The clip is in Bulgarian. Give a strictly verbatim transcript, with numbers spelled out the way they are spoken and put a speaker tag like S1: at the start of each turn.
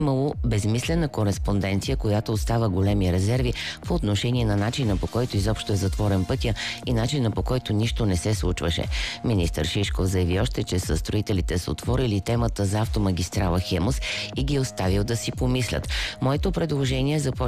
S1: Имало безмислена кореспонденция, която остава големи резерви по отношение на начина, по който изобщо е затворен пътя и начина, по който нищо не се случваше. Министър Шишков заяви още, че със строителите са отворили темата за автомагистрала Хемус и ги е оставил да си помислят. Моето предложение е започва